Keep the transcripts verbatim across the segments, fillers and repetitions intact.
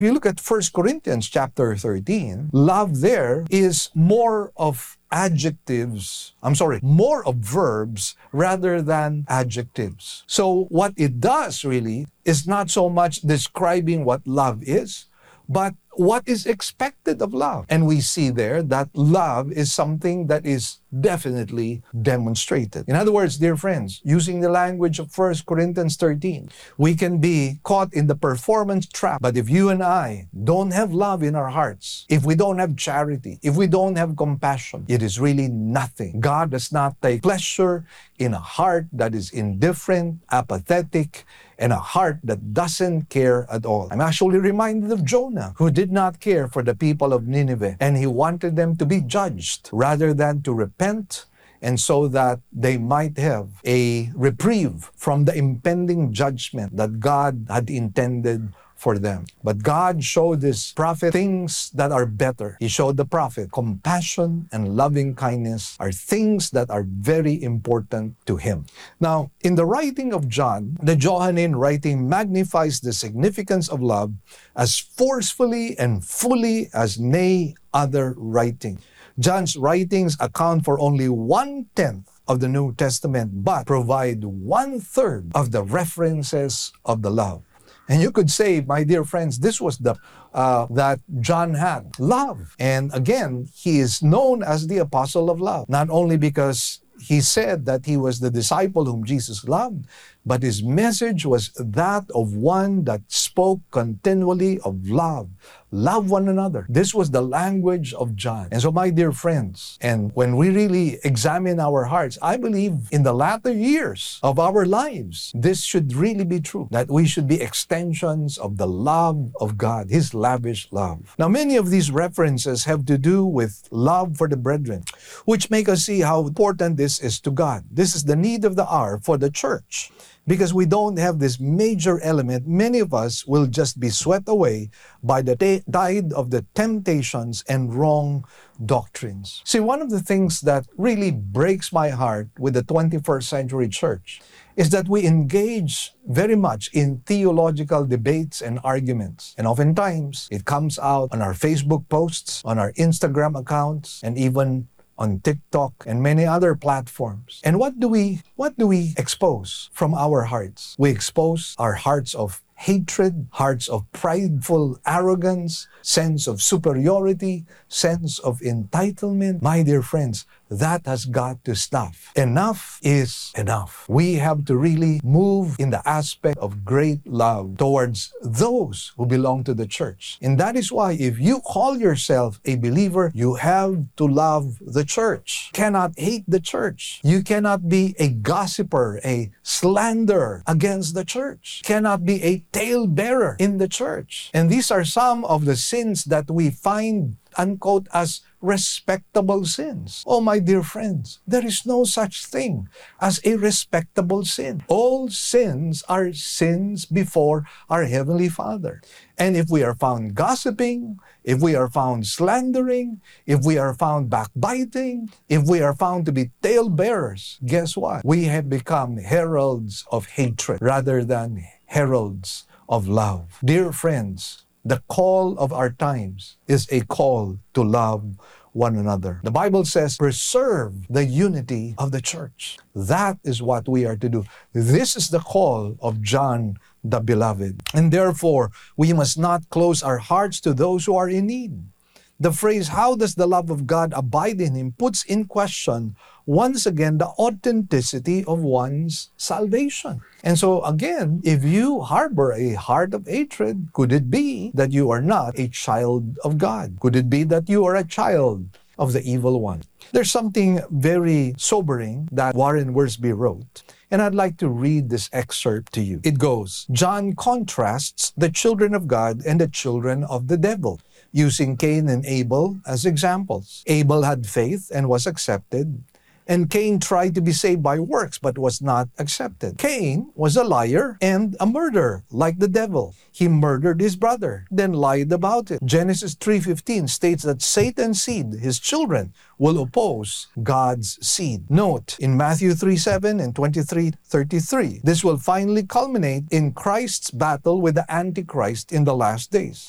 If you look at First Corinthians chapter thirteen, love there is more of adjectives, I'm sorry, more of verbs rather than adjectives. So what it does really is not so much describing what love is, but what is expected of love. And we see there that love is something that is definitely demonstrated. In other words, dear friends, using the language of First Corinthians thirteen, we can be caught in the performance trap. But if you and I don't have love in our hearts, if we don't have charity, if we don't have compassion, it is really nothing. God does not take pleasure in a heart that is indifferent, apathetic, and a heart that doesn't care at all. I'm actually reminded of Jonah, who did not care for the people of Nineveh, and he wanted them to be judged rather than to repent, and so that they might have a reprieve from the impending judgment that God had intended for them. But God showed this prophet things that are better. He showed the prophet compassion and loving kindness are things that are very important to him. Now, in the writing of John, the Johannine writing magnifies the significance of love as forcefully and fully as nay other writing. John's writings account for only one-tenth of the New Testament, but provide one-third of the references of the love. And you could say, my dear friends, this was the uh, that John had, love. And again, he is known as the apostle of love, not only because he said that he was the disciple whom Jesus loved, but his message was that of one that spoke continually of love. Love one another. This was the language of John. And so, my dear friends, and when we really examine our hearts, I believe in the latter years of our lives, this should really be true, that we should be extensions of the love of God, His lavish love. Now, many of these references have to do with love for the brethren, which make us see how important this is to God. This is the need of the hour for the church. Because we don't have this major element, many of us will just be swept away by the tide of the temptations and wrong doctrines. See, one of the things that really breaks my heart with the twenty-first century church is that we engage very much in theological debates and arguments. And oftentimes, it comes out on our Facebook posts, on our Instagram accounts, and even on TikTok and many other platforms. And what do we what do we expose from our hearts? We expose our hearts of hatred, hearts of prideful arrogance, sense of superiority, sense of entitlement. My dear friends, that has got to stop. Enough is enough. We have to really move in the aspect of great love towards those who belong to the church. And that is why if you call yourself a believer, you have to love the church. You cannot hate the church. You cannot be a gossiper, a slanderer against the church. You cannot be a talebearer in the church. And these are some of the sins that we find, unquote, as respectable sins. Oh, my dear friends, there is no such thing as a respectable sin. All sins are sins before our Heavenly Father. And if we are found gossiping, if we are found slandering, if we are found backbiting, if we are found to be talebearers, guess what? We have become heralds of hatred rather than heralds of love. Dear friends, the call of our times is a call to love one another. The Bible says, preserve the unity of the church. That is what we are to do. This is the call of John the Beloved. And therefore, we must not close our hearts to those who are in need. The phrase, how does the love of God abide in him, puts in question, once again, the authenticity of one's salvation. And so again, if you harbor a heart of hatred, could it be that you are not a child of God? Could it be that you are a child of the evil one? There's something very sobering that Warren Wiersbe wrote, and I'd like to read this excerpt to you. It goes, John contrasts the children of God and the children of the devil, using Cain and Abel as examples. Abel had faith and was accepted, and Cain tried to be saved by works but was not accepted. Cain was a liar and a murderer, like the devil. He murdered his brother, then lied about it. Genesis three fifteen states that Satan's seed, his children, will oppose God's seed. Note, in Matthew three seven and twenty-three thirty-three, this will finally culminate in Christ's battle with the Antichrist in the last days.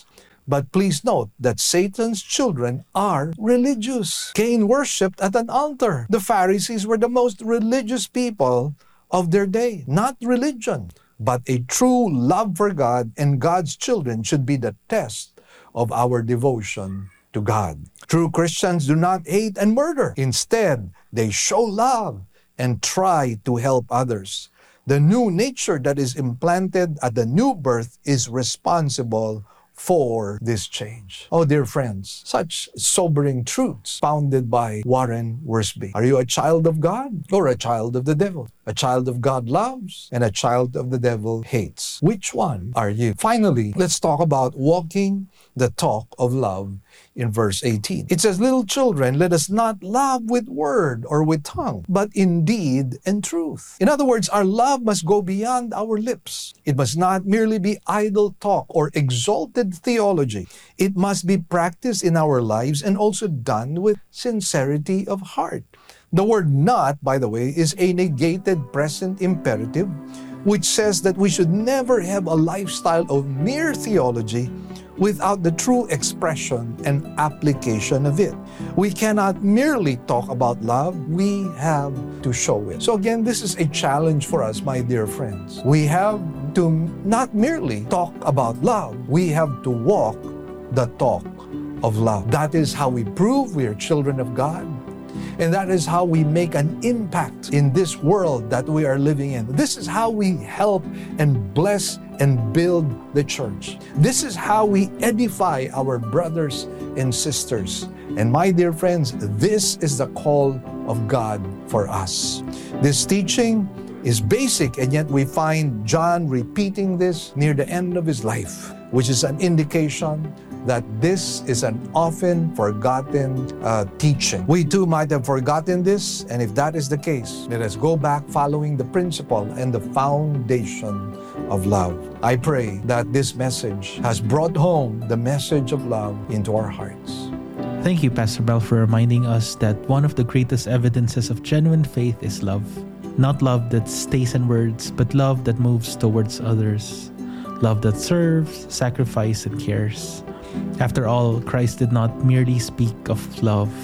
But please note that Satan's children are religious. Cain worshipped at an altar. The Pharisees were the most religious people of their day. Not religion, but a true love for God and God's children should be the test of our devotion to God. True Christians do not hate and murder. Instead, they show love and try to help others. The new nature that is implanted at the new birth is responsible for this change. Oh, dear friends, such sobering truths founded by Warren Wiersbe. Are you a child of God or a child of the devil? A child of God loves and a child of the devil hates. Which one are you? Finally, let's talk about walking the talk of love in verse eighteen. It says, "Little children, let us not love with word or with tongue, but in deed and truth." In other words, our love must go beyond our lips. It must not merely be idle talk or exalted theology. It must be practiced in our lives and also done with sincerity of heart. The word "not," by the way, is a negated present imperative, which says that we should never have a lifestyle of mere theology without the true expression and application of it. We cannot merely talk about love, we have to show it. So again, this is a challenge for us, my dear friends. We have to not merely talk about love, we have to walk the talk of love. That is how we prove we are children of God. And that is how we make an impact in this world that we are living in. This is how we help and bless and build the church. This is how we edify our brothers and sisters. And my dear friends, this is the call of God for us. This teaching is basic, and yet we find John repeating this near the end of his life, which is an indication that this is an often forgotten uh, teaching. We too might have forgotten this, and if that is the case, let us go back following the principle and the foundation of love. I pray that this message has brought home the message of love into our hearts. Thank you, Pastor Bell, for reminding us that one of the greatest evidences of genuine faith is love. Not love that stays in words, but love that moves towards others. Love that serves, sacrifices, and cares. After all, Christ did not merely speak of love.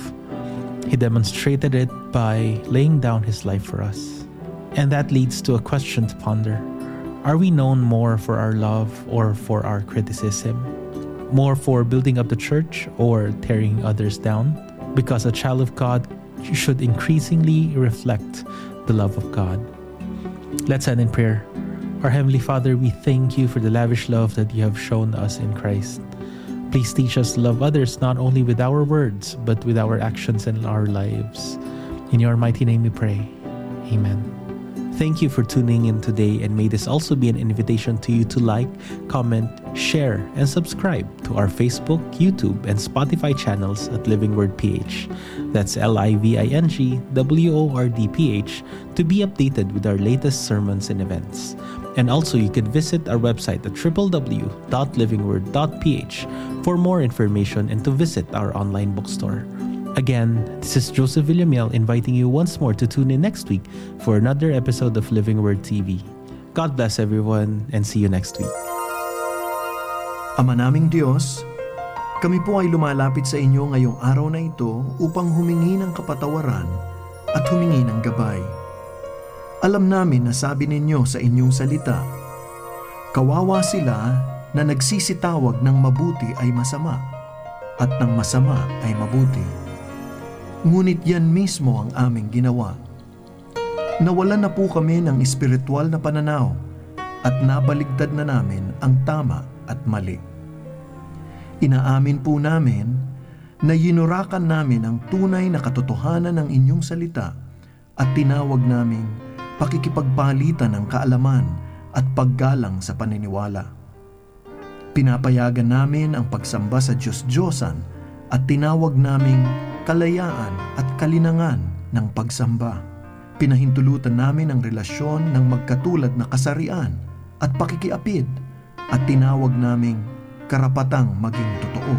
He demonstrated it by laying down his life for us. And that leads to a question to ponder. Are we known more for our love or for our criticism? More for building up the church or tearing others down? Because a child of God should increasingly reflect the love of God. Let's end in prayer. Our Heavenly Father, we thank you for the lavish love that you have shown us in Christ. Please teach us to love others not only with our words, but with our actions and our lives. In your mighty name we pray. Amen. Thank you for tuning in today, and may this also be an invitation to you to like, comment, share, and subscribe to our Facebook, YouTube, and Spotify channels at Living Word P H. That's L I V I N G W O R D P H to be updated with our latest sermons and events. And also you can visit our website at w w w dot living word dot p h for more information and to visit our online bookstore. Again, this is Joseph Villamiel inviting you once more to tune in next week for another episode of Living Word T V. God bless everyone and see you next week. Ama naming Diyos, kami po ay lumalapit sa inyo ngayong araw na ito upang humingi ng kapatawaran at humingi ng gabay. Alam namin na sabi ninyo sa inyong salita, kawawa sila na nagsisitawag ng mabuti ay masama at ng masama ay mabuti. Ngunit yan mismo ang aming ginawa. Nawalan na po kami ng espiritual na pananaw at nabaligtad na namin ang tama at mali. Inaamin po namin na yinurakan namin ang tunay na katotohanan ng inyong salita at tinawag naming pakikipagpalitan ng kaalaman at paggalang sa paniniwala. Pinapayagan namin ang pagsamba sa Diyos-Diyosan at tinawag naming kalayaan at kalinangan ng pagsamba. Pinahintulutan namin ang relasyon ng magkatulad na kasarian at pakikiapid at tinawag naming karapatang maging totoo.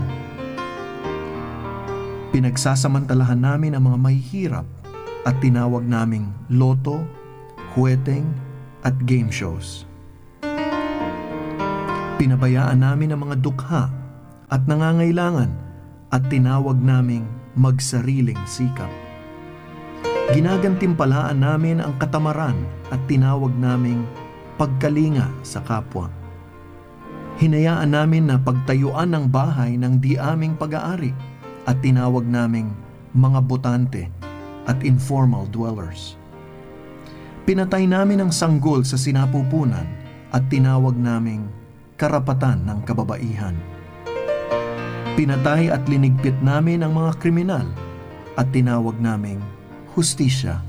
Pinagsasamantalahan namin ang mga mahihirap at tinawag naming loto, huweteng at game shows. Pinabayaan namin ang mga dukha at nangangailangan at tinawag naming magsariling sikap. Ginagantimpalaan namin ang katamaran at tinawag naming pagkalinga sa kapwa. Hinayaan namin na pagtayuan ng bahay ng di aming pag-aari at tinawag naming mga botante at informal dwellers. Pinatay namin ang sanggol sa sinapupunan at tinawag naming karapatan ng kababaihan. Pinatay at linigpit namin ang mga kriminal at tinawag naming hustisya.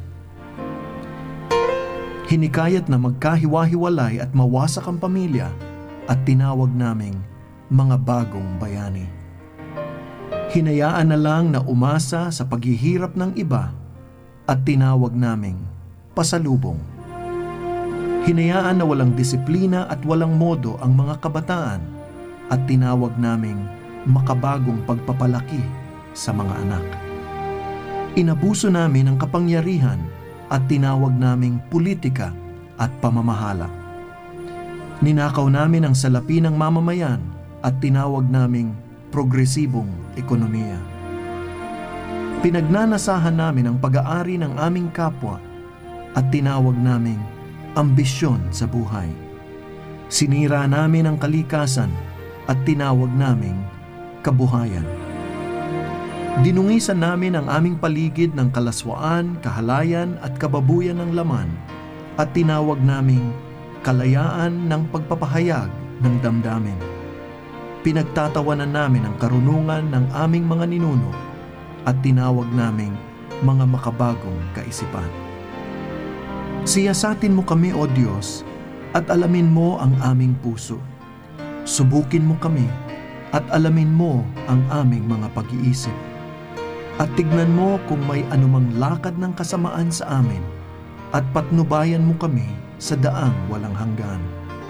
Hinikayat na magkahiwa-hiwalay at mawasak ang pamilya at tinawag naming mga bagong bayani. Hinayaan na lang na umasa sa paghihirap ng iba at tinawag naming pasalubong. Hinayaan na walang disiplina at walang modo ang mga kabataan at tinawag naming makabagong pagpapalaki sa mga anak. Inabuso namin ang kapangyarihan at tinawag naming politika at pamamahala. Ninakaw namin ang salapi ng mamamayan at tinawag naming progresibong ekonomiya. Pinagnanasahan namin ang pag-aari ng aming kapwa at tinawag naming ambisyon sa buhay. Sinira namin ang kalikasan at tinawag naming kabuhayan. Dinungisan namin ang aming paligid ng kalaswaan, kahalayan at kababuyan ng laman at tinawag naming kalayaan ng pagpapahayag ng damdamin. Pinagtatawanan namin ang karunungan ng aming mga ninuno at tinawag naming mga makabagong kaisipan. Siyasatin mo kami, O Diyos, at alamin mo ang aming puso. Subukin mo kami at alamin mo ang aming mga pag-iisip. At tignan mo kung may anumang lakad ng kasamaan sa amin at patnubayan mo kami sa daang walang hanggan.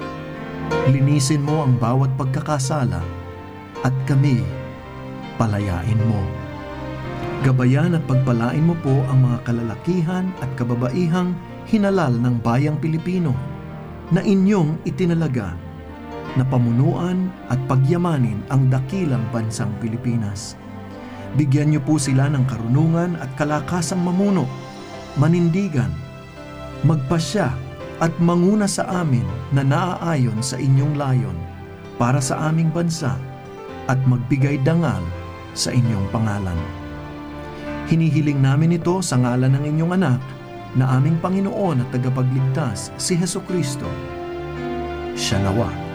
Linisin mo ang bawat pagkakasala at kami palayain mo. Gabayan at pagpalain mo po ang mga kalalakihan at kababaihang hinalal ng bayang Pilipino na inyong itinalaga na pamunuan at pagyamanin ang dakilang bansang Pilipinas. Bigyan niyo po sila ng karunungan at kalakasang mamuno, manindigan, magpasya at manguna sa amin na naaayon sa inyong layon para sa aming bansa at magbigay dangal sa inyong pangalan. Hinihiling namin ito sa ngalan ng inyong anak na aming Panginoon at tagapagligtas si Hesukristo. Siya nawa